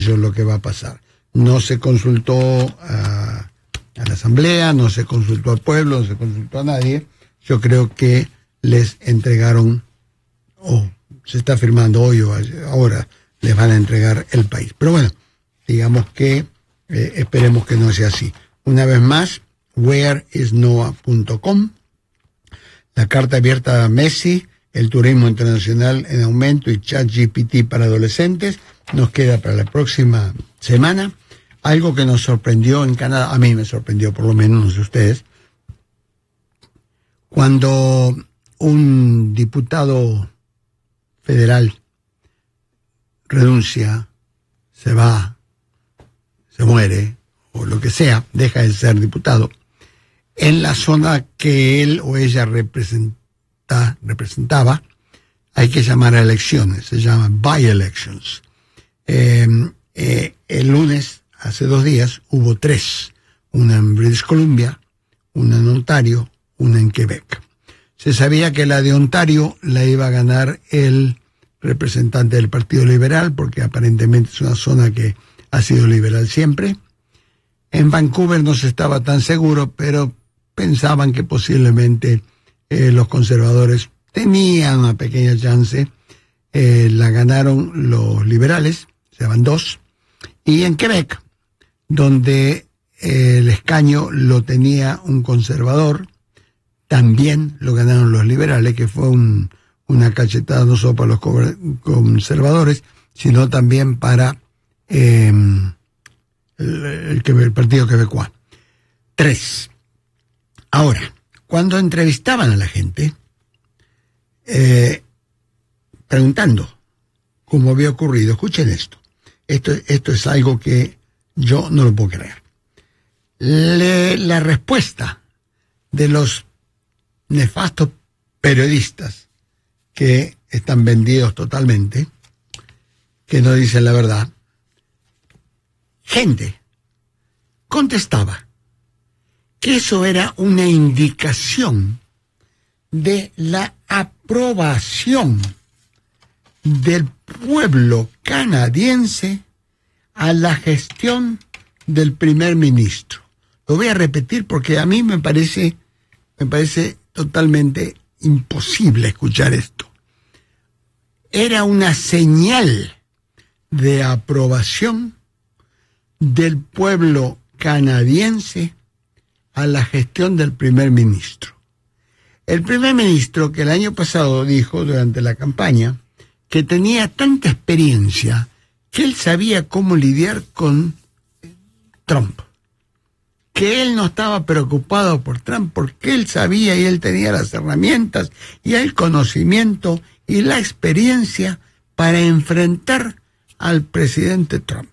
Eso es lo que va a pasar. No se consultó a la Asamblea, no se consultó al pueblo, no se consultó a nadie. Yo creo que les entregaron, se está firmando hoy o ahora, les van a entregar el país. Pero bueno, digamos que esperemos que no sea así. Una vez más, whereisnoah.com, la carta abierta a Messi, el turismo internacional en aumento y ChatGPT para adolescentes. Nos queda para la próxima semana algo que nos sorprendió en Canadá. A mí me sorprendió, por lo menos, no sé ustedes, cuando un diputado federal renuncia, se va, se muere, o lo que sea, deja de ser diputado, en la zona que él o ella representaba, hay que llamar a elecciones, se llaman by-elections. El lunes, hace 2 días, hubo 3, una en British Columbia, una en Ontario, una en Quebec. Se sabía que la de Ontario la iba a ganar el representante del Partido Liberal, porque aparentemente es una zona que ha sido liberal siempre. En Vancouver no se estaba tan seguro, pero pensaban que posiblemente los conservadores tenían una pequeña chance. La ganaron los liberales, se van 2. Y en Quebec, donde el escaño lo tenía un conservador, también lo ganaron los liberales, que fue una cachetada no solo para los conservadores, sino también para el Partido Quebecois. 3. Ahora, cuando entrevistaban a la gente, preguntando cómo había ocurrido, escuchen esto. Esto es algo que yo no lo puedo creer. La respuesta de los nefastos periodistas que están vendidos totalmente, que no dicen la verdad, gente contestaba que eso era una indicación de la aprobación del pueblo canadiense a la gestión del primer ministro. Lo voy a repetir porque a mí me parece totalmente imposible escuchar esto. Era una señal de aprobación del pueblo canadiense a la gestión del primer ministro. El primer ministro, que el año pasado dijo durante la campaña que tenía tanta experiencia que él sabía cómo lidiar con Trump, que él no estaba preocupado por Trump porque él sabía y él tenía las herramientas y el conocimiento y la experiencia para enfrentar al presidente Trump.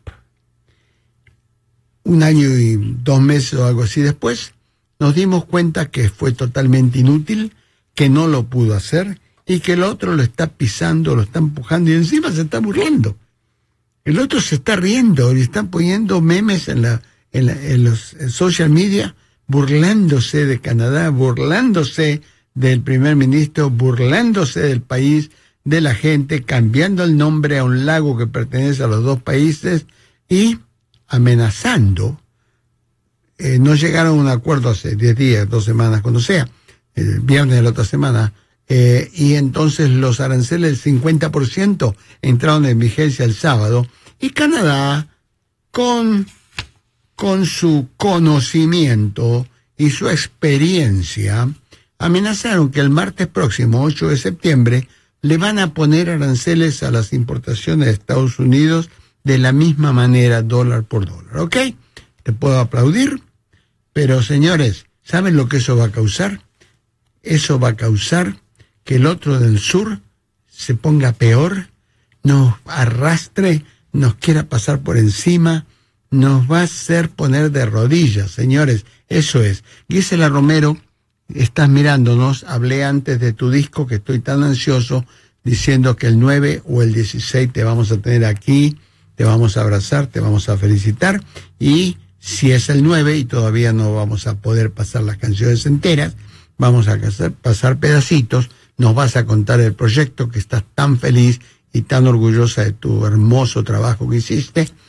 1 año y 2 meses o algo así después, nos dimos cuenta que fue totalmente inútil, que no lo pudo hacer y que el otro lo está pisando, lo está empujando y encima se está burlando. El otro se está riendo y están poniendo memes en los social media, burlándose de Canadá, burlándose del primer ministro, burlándose del país, de la gente, cambiando el nombre a un lago que pertenece a los 2 países y amenazando. No llegaron a un acuerdo hace 10 días, 2 semanas, cuando sea, el viernes de la otra semana, y entonces los aranceles del 50% entraron en vigencia el sábado, y Canadá, con su conocimiento y su experiencia, amenazaron que el martes próximo, 8 de septiembre, le van a poner aranceles a las importaciones de Estados Unidos de la misma manera, dólar por dólar. ¿Ok? Te puedo aplaudir, pero señores, ¿saben lo que eso va a causar? Eso va a causar que el otro del sur se ponga peor, nos arrastre, nos quiera pasar por encima, nos va a hacer poner de rodillas, señores. Eso es. Gisela Romero, estás mirándonos, hablé antes de tu disco que estoy tan ansioso, diciendo que el 9 o el 16 te vamos a tener aquí, te vamos a abrazar, te vamos a felicitar, y si es el 9 y todavía no vamos a poder pasar las canciones enteras, vamos a pasar pedacitos, nos vas a contar el proyecto, que estás tan feliz y tan orgullosa de tu hermoso trabajo que hiciste,